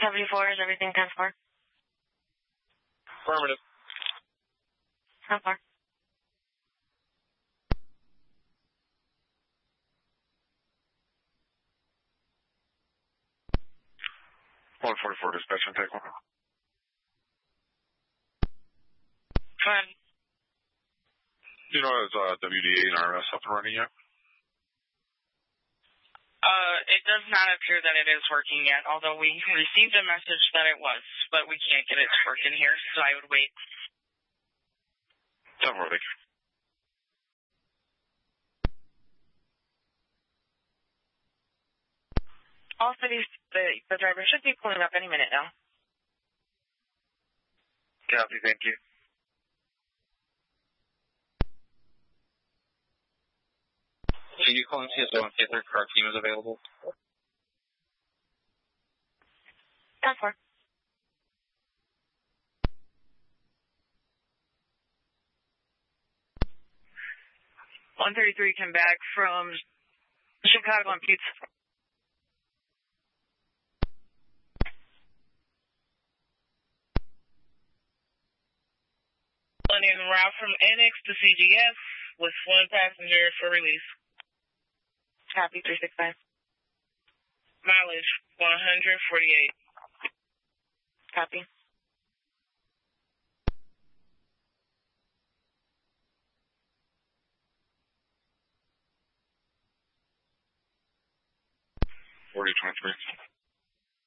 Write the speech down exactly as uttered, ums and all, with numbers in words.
seventy-four, is everything ten four? Affirmative. ten four. one forty-four dispatch and take one. Fine. Do you know is uh, W D A and R S up and running yet? Uh, it does not appear that it is working yet, although we received a message that it was, but we can't get it to work in here, so I would wait. ten four, thank you. All cities, the, the driver should be pulling up any minute now. Copy, thank you. Can you call and see if the third car team is available? ten four. one thirty-three come back from Chicago on Pizza. En route from Annex to C G S with one passenger for release. Copy, three six five. Mileage, one forty-eight. Copy. forty twenty-three.